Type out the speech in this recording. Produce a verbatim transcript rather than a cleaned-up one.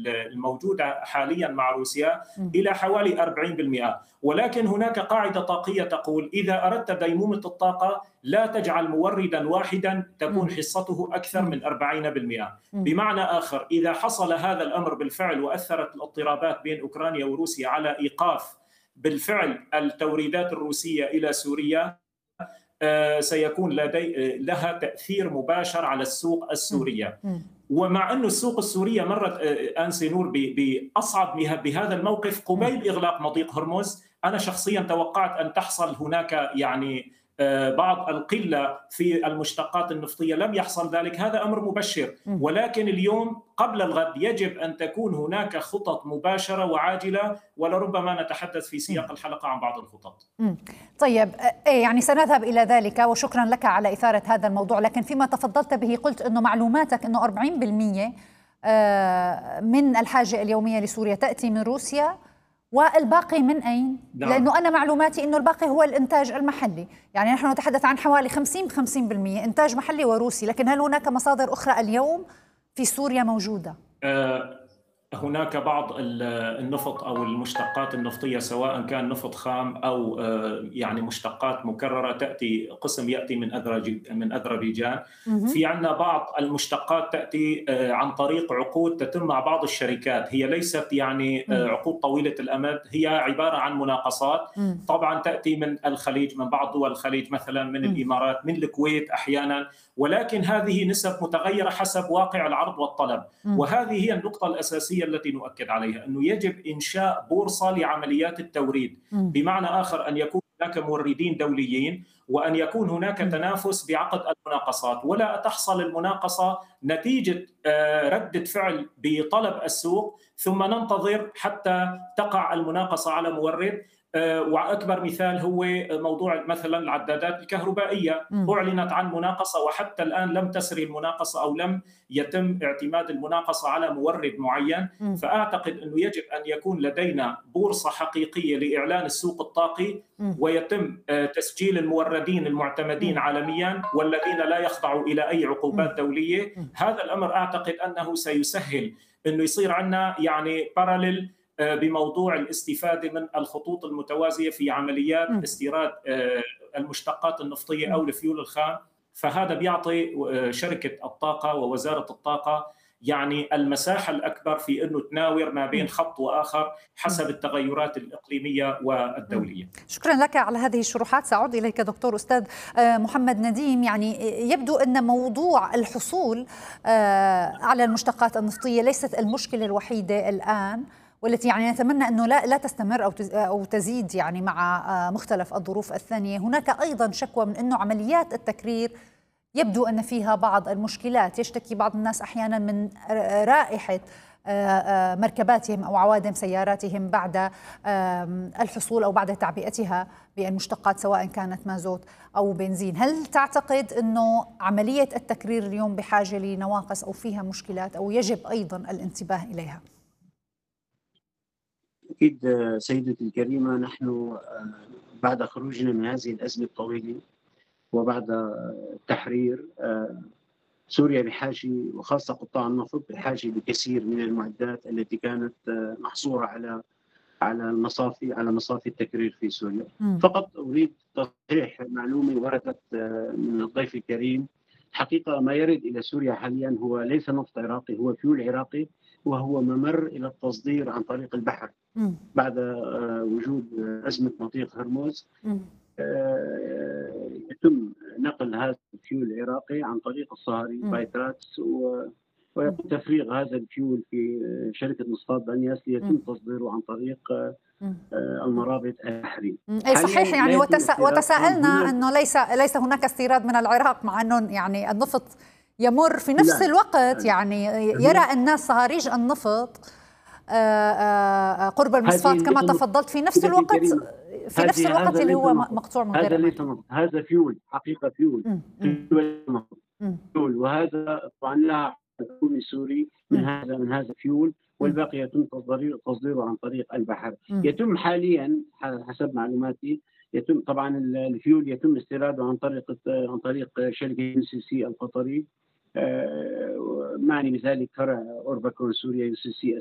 الموجودة حاليا مع روسيا إلى حوالي أربعين بالمئة. ولكن هناك قاعدة طاقية تقول إذا أردت ديمومة الطاقة لا تجعل موردا واحدا تكون حصته أكثر من أربعين بالمئة. بمعنى آخر، إذا حصل هذا الأمر بالفعل وأثرت الاضطرابات بين أوكرانيا وروسيا على إيقاف بالفعل التوريدات الروسية إلى سوريا، سيكون لدي لها تأثير مباشر على السوق السورية. ومع أن السوق السورية مرت أنسي نور بأصعب بهذا الموقف قبيل إغلاق مضيق هرمز. أنا شخصيا توقعت أن تحصل هناك يعني بعض القلة في المشتقات النفطية، لم يحصل ذلك، هذا أمر مبشر. ولكن اليوم قبل الغد يجب أن تكون هناك خطط مباشرة وعاجلة، ولربما نتحدث في سياق الحلقة عن بعض الخطط. طيب، يعني سنذهب إلى ذلك، وشكرا لك على إثارة هذا الموضوع. لكن فيما تفضلت به قلت أنه معلوماتك أنه أربعين بالمئة من الحاجة اليومية لسوريا تأتي من روسيا، والباقي من أين؟ نعم. لأنه أنا معلوماتي أنه الباقي هو الإنتاج المحلي. يعني نحن نتحدث عن حوالي خمسين خمسين بالمئة إنتاج محلي وروسي. لكن هل هناك مصادر أخرى اليوم في سوريا موجودة؟ أه هناك بعض النفط أو المشتقات النفطية، سواء كان نفط خام أو يعني مشتقات مكررة، تأتي قسم يأتي من من أذربيجان. في عندنا بعض المشتقات تأتي عن طريق عقود تتم مع بعض الشركات، هي ليست يعني عقود طويلة الأمد، هي عبارة عن مناقصات. طبعا تأتي من الخليج، من بعض دول الخليج مثلا، من الإمارات، من الكويت أحيانا، ولكن هذه نسب متغيرة حسب واقع العرض والطلب. وهذه هي النقطة الأساسية التي نؤكد عليها، أنه يجب إنشاء بورصة لعمليات التوريد. بمعنى آخر أن يكون هناك موردين دوليين، وأن يكون هناك تنافس بعقد المناقصات، ولا تحصل المناقصة نتيجة ردة فعل بطلب السوق ثم ننتظر حتى تقع المناقصة على مورد. وأكبر مثال هو موضوع مثلا العدادات الكهربائية، أعلنت عن مناقصة وحتى الآن لم تسري المناقصة أو لم يتم اعتماد المناقصة على مورد معين. فأعتقد أنه يجب أن يكون لدينا بورصة حقيقية لإعلان السوق الطاقي، ويتم تسجيل الموردين المعتمدين عالميا والذين لا يخضعوا إلى أي عقوبات دولية. هذا الأمر أعتقد أنه سيسهل أنه يصير عندنا يعني باراليل بموضوع الاستفادة من الخطوط المتوازية في عمليات استيراد المشتقات النفطية أو الفيول الخام. فهذا بيعطي شركة الطاقة ووزارة الطاقة يعني المساحة الأكبر في أنه تناور ما بين خط وآخر حسب التغيرات الإقليمية والدولية. شكرا لك على هذه الشروحات. سأعود إليك دكتور أستاذ محمد نديم. يعني يبدو أن موضوع الحصول على المشتقات النفطية ليست المشكلة الوحيدة الآن، والتي يعني نتمنى أنه لا لا تستمر أو أو تزيد يعني مع مختلف الظروف الثانية. هناك أيضا شكوى من أنه عمليات التكرير يبدو أن فيها بعض المشكلات. يشتكي بعض الناس أحيانا من رائحة مركباتهم أو عوادم سياراتهم بعد الحصول أو بعد تعبئتها بالمشتقات، سواء كانت مازوت أو بنزين. هل تعتقد أنه عملية التكرير اليوم بحاجة لنواقص أو فيها مشكلات، أو يجب أيضا الانتباه إليها؟ أكيد سيدتي الكريمة، نحن بعد خروجنا من هذه الأزمة الطويلة وبعد التحرير، سوريا بحاجة، وخاصة قطاع النفط، بحاجة لكثير من المعدات التي كانت محصورة على على المصافي على مصافي التكرير في سوريا. م. فقط أريد تصحيح معلومة وردت من الضيف الكريم. حقيقة ما يرد إلى سوريا حاليا هو ليس نفط عراقي، هو فيول عراقي، وهو ممر إلى التصدير عن طريق البحر. م. بعد وجود أزمة مضيق هرمز يتم نقل هذا الفيول العراقي عن طريق الصهري بايتراتس، و ويتم تفريغ هذا الفيول في شركة مصفات بنياس ليتم تصديره عن طريق المرابط البحري. اي صحيح. يعني وتسا... وتساءلنا انه ليس ليس هناك استيراد من العراق، مع انه يعني النفط يمر في نفس الوقت. يعني يرى الناس صهاريج النفط قرب المصفات كما تفضلت في نفس الوقت في نفس الوقت اللي هو مقطوع من غير. هذا ليس نفط، هذا فيول، حقيقة فيول. فيول وهذا طبعا لها حكومي سوري من هذا من هذا الفيول، والباقي يتم تصديره عن طريق البحر. يتم حاليا حسب معلوماتي، يتم طبعا الفيول يتم استيراده عن طريق عن طريق شركة يو سي سي القطري، معني بذلك فرع أورباكون سوريا يو سي سي